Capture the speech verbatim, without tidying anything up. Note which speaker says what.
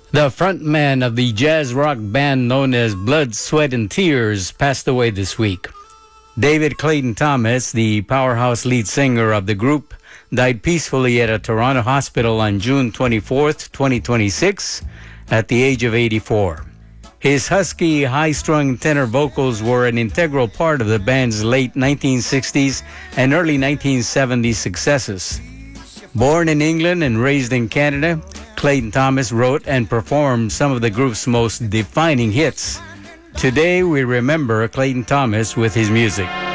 Speaker 1: The frontman of the jazz rock band known as Blood, Sweat, and Tears passed away this week. David Clayton Thomas, the powerhouse lead singer of the group, died peacefully at a Toronto hospital on June twenty-fourth, twenty twenty-six, at the age of eighty-four. His husky, high-strung tenor vocals were an integral part of the band's late nineteen sixties and early nineteen seventies successes. Born in England and raised in Canada, Clayton Thomas wrote and performed some of the group's most defining hits. Today, we remember Clayton Thomas with his music.